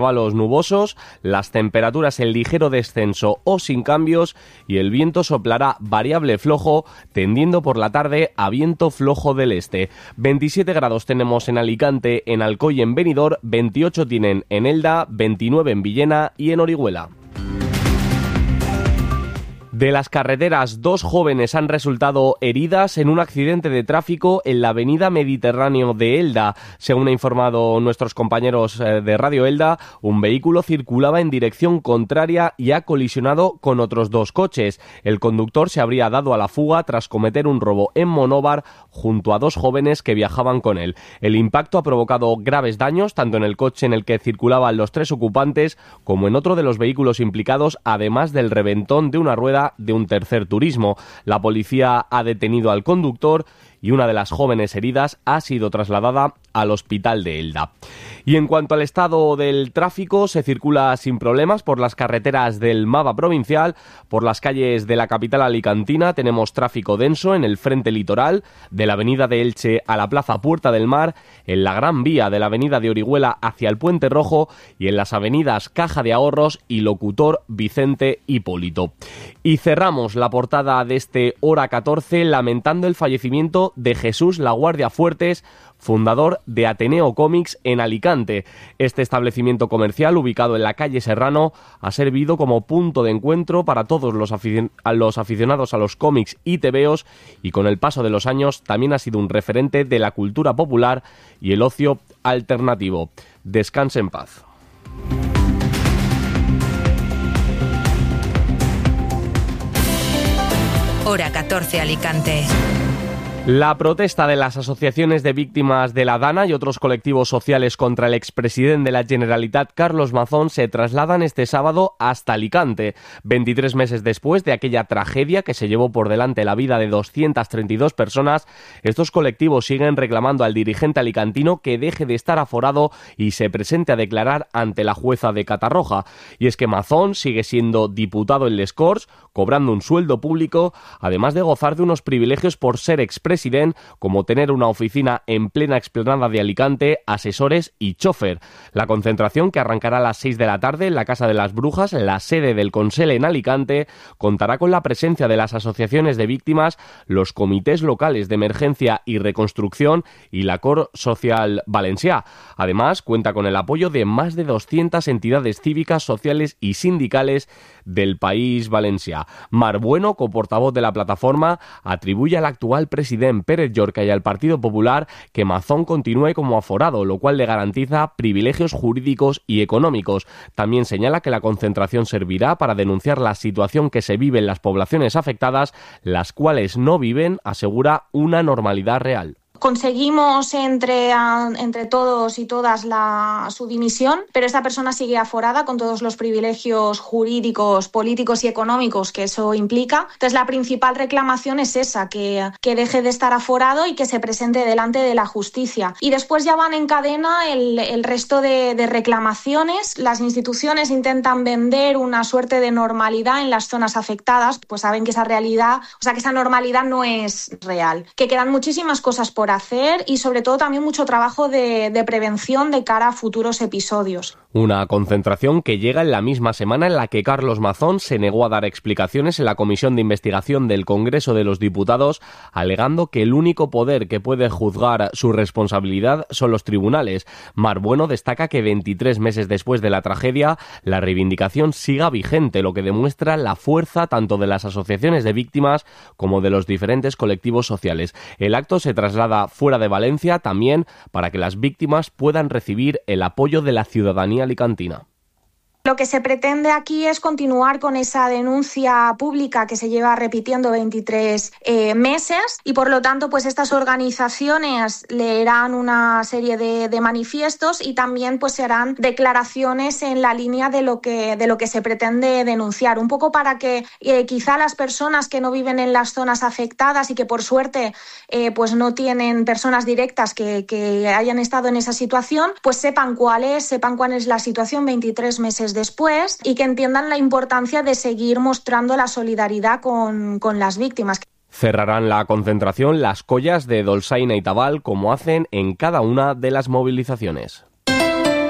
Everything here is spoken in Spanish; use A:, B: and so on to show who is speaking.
A: Intervalos nubosos, las temperaturas en ligero descenso o sin cambios y el viento soplará variable flojo, tendiendo por la tarde a viento flojo del este. 27 grados tenemos en Alicante, en Alcoy y en Benidorm, 28 tienen en Elda, 29 en Villena y en Orihuela. De las carreteras, 2 jóvenes han resultado heridas en un accidente de tráfico en la avenida Mediterráneo de Elda. Según han informado nuestros compañeros de Radio Elda, un vehículo circulaba en dirección contraria y ha colisionado con otros 2 coches. El conductor se habría dado a la fuga tras cometer un robo en Monóvar junto a 2 jóvenes que viajaban con él. El impacto ha provocado graves daños tanto en el coche en el que circulaban los 3 ocupantes como en otro de los vehículos implicados, además del reventón de una rueda de un tercer turismo. La policía ha detenido al conductor y una de las jóvenes heridas ha sido trasladada al hospital de Elda. Y en cuanto al estado del tráfico, se circula sin problemas por las carreteras del mapa provincial. Por las calles de la capital alicantina tenemos tráfico denso en el frente litoral, de la avenida de Elche a la plaza Puerta del Mar, en la Gran Vía de la avenida de Orihuela hacia el Puente Rojo y en las avenidas Caja de Ahorros y Locutor Vicente Hipólito. Y cerramos la portada de este Hora 14 lamentando el fallecimiento de Jesús Laguardia Fuertes, fundador de Ateneo Comics en Alicante. Este establecimiento comercial, ubicado en la calle Serrano, ha servido como punto de encuentro para todos los aficionados a los cómics y tebeos, y con el paso de los años también ha sido un referente de la cultura popular y el ocio alternativo. Descanse en paz.
B: Hora 14 Alicante.
A: La protesta de las asociaciones de víctimas de la Dana y otros colectivos sociales contra el expresidente de la Generalitat, Carlos Mazón, se trasladan este sábado hasta Alicante. 23 meses después de aquella tragedia que se llevó por delante la vida de 232 personas, estos colectivos siguen reclamando al dirigente alicantino que deje de estar aforado y se presente a declarar ante la jueza de Catarroja. Y es que Mazón sigue siendo diputado en Les Corts, cobrando un sueldo público, además de gozar de unos privilegios por ser expresidente, como tener una oficina en plena explanada de Alicante, asesores y chofer. La concentración, que arrancará a las 6 de la tarde en la Casa de las Brujas, la sede del Consell en Alicante, contará con la presencia de las asociaciones de víctimas, los comités locales de emergencia y reconstrucción y la Cor Social Valencià. Además, cuenta con el apoyo de más de 200 entidades cívicas, sociales y sindicales del País Valencià. Mar Bueno, coportavoz de la plataforma, atribuye al actual presidente Pérez Llorca y al Partido Popular que Mazón continúe como aforado, lo cual le garantiza privilegios jurídicos y económicos. También señala que la concentración servirá para denunciar la situación que se vive en las poblaciones afectadas, las cuales no viven, asegura, una normalidad real.
C: Conseguimos entre todos y todas su dimisión, pero esta persona sigue aforada con todos los privilegios jurídicos, políticos y económicos que eso implica. Entonces la principal reclamación es esa, que deje de estar aforado y que se presente delante de la justicia. Y después ya van en cadena el resto de reclamaciones. Las instituciones intentan vender una suerte de normalidad en las zonas afectadas, pues saben que esa realidad, que esa normalidad no es real, que quedan muchísimas cosas por hacer y sobre todo también mucho trabajo de prevención de cara a futuros episodios.
A: Una concentración que llega en la misma semana en la que Carlos Mazón se negó a dar explicaciones en la Comisión de Investigación del Congreso de los Diputados, alegando que el único poder que puede juzgar su responsabilidad son los tribunales. Mar Bueno destaca que 23 meses después de la tragedia, la reivindicación siga vigente, lo que demuestra la fuerza tanto de las asociaciones de víctimas como de los diferentes colectivos sociales. El acto se traslada fuera de Valencia también para que las víctimas puedan recibir el apoyo de la ciudadanía alicantina.
C: Lo que se pretende aquí es continuar con esa denuncia pública que se lleva repitiendo 23 meses y por lo tanto pues estas organizaciones leerán una serie de manifiestos y también pues se harán declaraciones en la línea de lo que se pretende denunciar, un poco para que quizá las personas que no viven en las zonas afectadas y que por suerte pues no tienen personas directas que hayan estado en esa situación, pues sepan cuál es la situación 23 meses después y que entiendan la importancia de seguir mostrando la solidaridad con las víctimas.
A: Cerrarán la concentración las collas de Dolçaina y Tabal, como hacen en cada una de las movilizaciones.